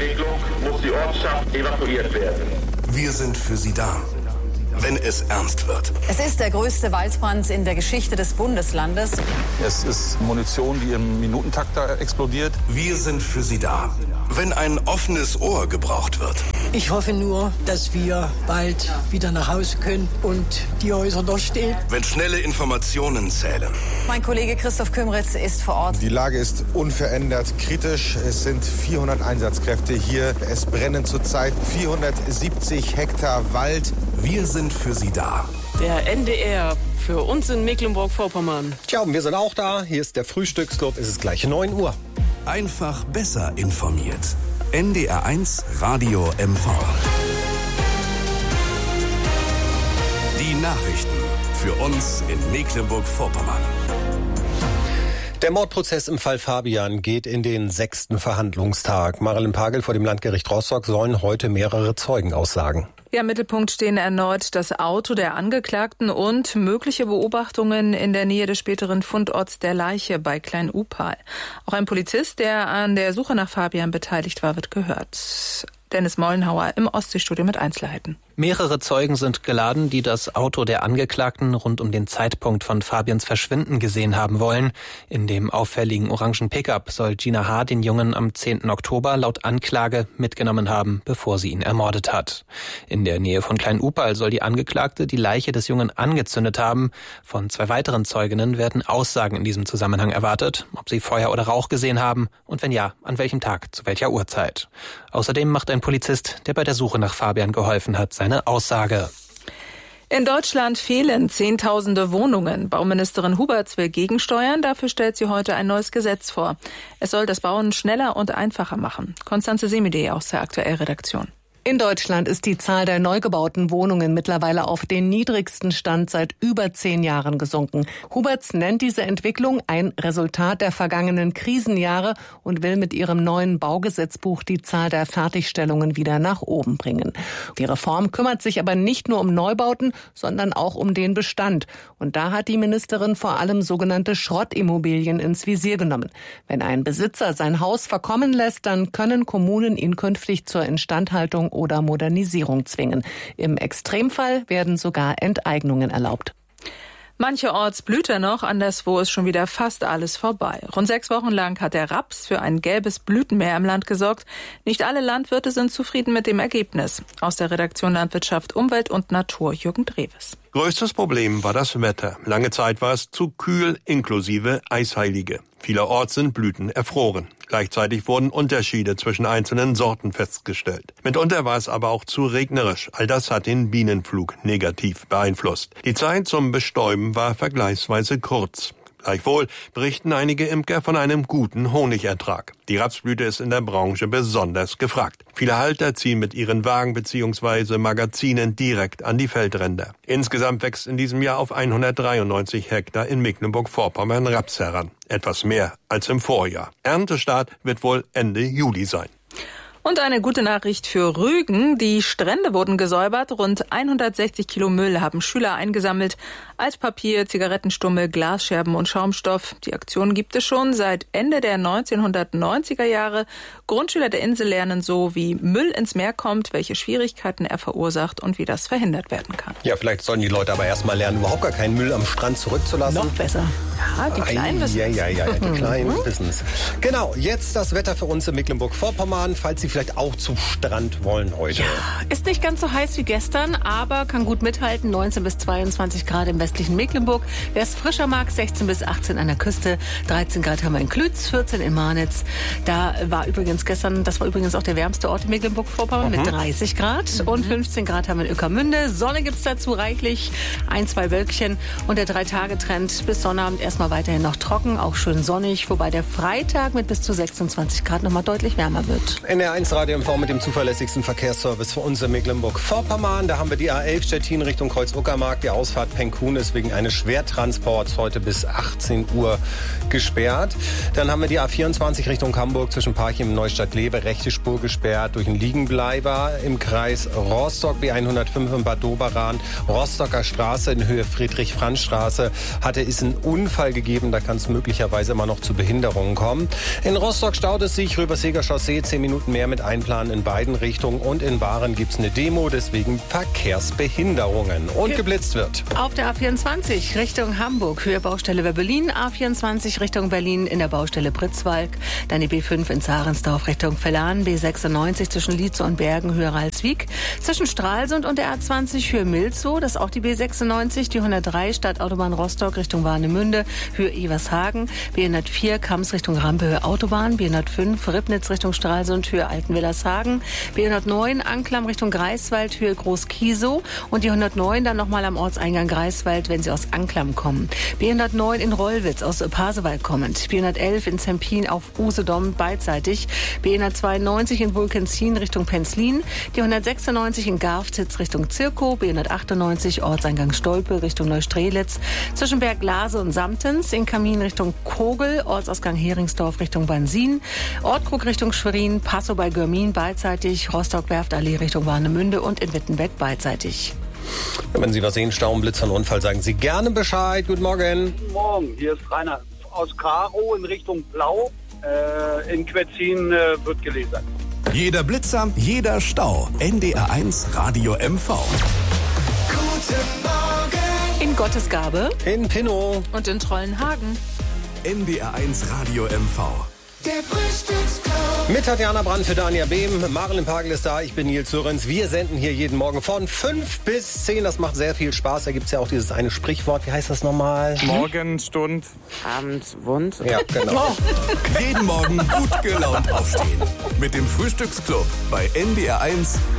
Entwicklung muss die Ortschaft evakuiert werden. Wir sind für Sie da, wenn es ernst wird. Es ist der größte Waldbrand in der Geschichte des Bundeslandes. Es ist Munition, die im Minutentakt da explodiert. Wir sind für Sie da, wenn ein offenes Ohr gebraucht wird. Ich hoffe nur, dass wir bald wieder nach Hause können und die Häuser dort stehen. Wenn schnelle Informationen zählen. Mein Kollege Christoph Kümritz ist vor Ort. Die Lage ist unverändert kritisch. Es sind 400 Einsatzkräfte hier. Es brennen zurzeit 470 Hektar Wald. Wir sind für Sie da. Der NDR für uns in Mecklenburg-Vorpommern. Tja, und wir sind auch da. Hier ist der Frühstücksclub. Es ist gleich 9 Uhr. Einfach besser informiert. NDR1 Radio MV. Die Nachrichten für uns in Mecklenburg-Vorpommern. Der Mordprozess im Fall Fabian geht in den 6. Verhandlungstag. Marilyn Pagel vor dem Landgericht Rostock sollen heute mehrere Zeugen aussagen. Ja, im Mittelpunkt stehen erneut das Auto der Angeklagten und mögliche Beobachtungen in der Nähe des späteren Fundorts der Leiche bei Klein-Upal. Auch ein Polizist, der an der Suche nach Fabian beteiligt war, wird gehört. Dennis Mollenhauer im Ostseestudio mit Einzelheiten. Mehrere Zeugen sind geladen, die das Auto der Angeklagten rund um den Zeitpunkt von Fabians Verschwinden gesehen haben wollen. In dem auffälligen orangen Pickup soll Gina H. den Jungen am 10. Oktober laut Anklage mitgenommen haben, bevor sie ihn ermordet hat. In der Nähe von Klein-Upal soll die Angeklagte die Leiche des Jungen angezündet haben. Von 2 weiteren Zeuginnen werden Aussagen in diesem Zusammenhang erwartet, ob sie Feuer oder Rauch gesehen haben und wenn ja, an welchem Tag, zu welcher Uhrzeit. Außerdem macht ein Polizist, der bei der Suche nach Fabian geholfen hat, seine Aussage. In Deutschland fehlen Zehntausende Wohnungen. Bauministerin Huberts will gegensteuern. Dafür stellt sie heute ein neues Gesetz vor. Es soll das Bauen schneller und einfacher machen. Konstanze Semide aus der Aktuellredaktion. In Deutschland ist die Zahl der neu gebauten Wohnungen mittlerweile auf den niedrigsten Stand seit über 10 Jahren gesunken. Huberts nennt diese Entwicklung ein Resultat der vergangenen Krisenjahre und will mit ihrem neuen Baugesetzbuch die Zahl der Fertigstellungen wieder nach oben bringen. Die Reform kümmert sich aber nicht nur um Neubauten, sondern auch um den Bestand. Und da hat die Ministerin vor allem sogenannte Schrottimmobilien ins Visier genommen. Wenn ein Besitzer sein Haus verkommen lässt, dann können Kommunen ihn künftig zur Instandhaltung oder Modernisierung zwingen. Im Extremfall werden sogar Enteignungen erlaubt. Mancherorts blüht er noch, anderswo ist schon wieder fast alles vorbei. Rund 6 Wochen lang hat der Raps für ein gelbes Blütenmeer im Land gesorgt. Nicht alle Landwirte sind zufrieden mit dem Ergebnis. Aus der Redaktion Landwirtschaft, Umwelt und Natur, Jürgen Dreves. Größtes Problem war das Wetter. Lange Zeit war es zu kühl, inklusive Eisheilige. Vielerorts sind Blüten erfroren. Gleichzeitig wurden Unterschiede zwischen einzelnen Sorten festgestellt. Mitunter war es aber auch zu regnerisch. All das hat den Bienenflug negativ beeinflusst. Die Zeit zum Bestäuben war vergleichsweise kurz. Gleichwohl berichten einige Imker von einem guten Honigertrag. Die Rapsblüte ist in der Branche besonders gefragt. Viele Halter ziehen mit ihren Wagen bzw. Magazinen direkt an die Feldränder. Insgesamt wächst in diesem Jahr auf 193 Hektar in Mecklenburg-Vorpommern Raps heran. Etwas mehr als im Vorjahr. Erntestart wird wohl Ende Juli sein. Und eine gute Nachricht für Rügen. Die Strände wurden gesäubert. Rund 160 Kilo Müll haben Schüler eingesammelt. Altpapier, Zigarettenstummel, Glasscherben und Schaumstoff. Die Aktion gibt es schon seit Ende der 1990er Jahre. Grundschüler der Insel lernen so, wie Müll ins Meer kommt, welche Schwierigkeiten er verursacht und wie das verhindert werden kann. Ja, vielleicht sollen die Leute aber erst mal lernen, überhaupt gar keinen Müll am Strand zurückzulassen. Noch besser. Ja, die Kleinen wissen es. Ja, die Kleinen wissen es. Genau, jetzt das Wetter für uns in Mecklenburg-Vorpommern, falls Sie vielleicht auch zum Strand wollen heute. Ja, ist nicht ganz so heiß wie gestern, aber kann gut mithalten. 19 bis 22 Grad im westlichen Mecklenburg. Wer es frischer mag, 16 bis 18 an der Küste. 13 Grad haben wir in Klütz, 14 in Marnitz. Da war übrigens gestern, das war übrigens auch der wärmste Ort in Mecklenburg-Vorpommern mit 30 Grad. Und 15 Grad haben wir in Ueckermünde. Sonne gibt's dazu reichlich. 1, 2 Wölkchen. Und der 3-Tage-Trend bis Sonnabend erstmal weiterhin noch trocken, auch schön sonnig. Wobei der Freitag mit bis zu 26 Grad nochmal deutlich wärmer wird. NDR1 Radio MV mit dem zuverlässigsten Verkehrsservice für uns in Mecklenburg-Vorpommern. Da haben wir die A11 Stettin Richtung Kreuz-Uckermark. Die Ausfahrt Penkuhn ist wegen eines Schwertransports heute bis 18 Uhr gesperrt. Dann haben wir die A24 Richtung Hamburg zwischen Parchim und Neustadt-Lewe. Rechte Spur gesperrt durch einen Liegenbleiber im Kreis Rostock. B105 in Bad Doberan. Rostocker Straße in Höhe Friedrich-Franz-Straße ist ein Unfall gegeben. Da kann es möglicherweise immer noch zu Behinderungen kommen. In Rostock staut es sich. Röberseger Chaussee 10 Minuten mehr mit einplanen in beiden Richtungen. Und in Bahren gibt es eine Demo, deswegen Verkehrsbehinderungen. Und geblitzt wird. Auf der A24 Richtung Hamburg, Höhe Baustelle Berlin, A24 Richtung Berlin in der Baustelle Pritzwalk, dann die B5 in Zarensdorf Richtung Vellan, B96 zwischen Lietzow und Bergen, Höhe Ralswiek, zwischen Stralsund und der A20 Höhe Milzow, das ist auch die B96, die 103 Stadtautobahn Rostock Richtung Warnemünde, Höhe Evershagen, B104 Kams Richtung Rampe, Höhe Autobahn, B105 Ribnitz Richtung Stralsund, Höhe Altenwillershagen, B109 Anklam Richtung Greifswald, Höhe Groß-Kiesow und die 109 dann nochmal am Ortseingang Greifswald, wenn Sie aus Anklam kommen. B109 in Rollwitz aus Pasewalk kommend, B111 in Zempin auf Usedom beidseitig, B192 in Wulkenzin Richtung Penzlin, die 196 in Garftitz Richtung Zirkow, B198 Ortseingang Stolpe Richtung Neustrelitz, zwischen Berglase und Samtens, in Kamin Richtung Kogel, Ortsausgang Heringsdorf Richtung Bansin, Ortkrug Richtung Schwerin, Passow bei Görmin beidseitig, Rostock-Werftallee Richtung Warnemünde und in Wittenbeck beidseitig. Wenn Sie was sehen, Stau, Blitz und Unfall, sagen Sie gerne Bescheid. Guten Morgen. Guten Morgen, hier ist Rainer aus Karo in Richtung Blau. In Quetzin wird gelasert. Jeder Blitzer, jeder Stau. NDR1 Radio MV. Guten Morgen. In Gottesgabe. In Pinnow. Und in Trollenhagen. NDR1 Radio MV. Der Frühstücksclub. Mit Tatjana Brandt für Dania Behm. Marilyn Pagel ist da, ich bin Nils Sörenz. Wir senden hier jeden Morgen von 5 bis 10. Das macht sehr viel Spaß. Da gibt es ja auch dieses eine Sprichwort. Wie heißt das nochmal? Morgenstund. Abendswund. Ja, genau. Jeden Morgen gut gelaunt aufstehen. Mit dem Frühstücksclub bei NDR1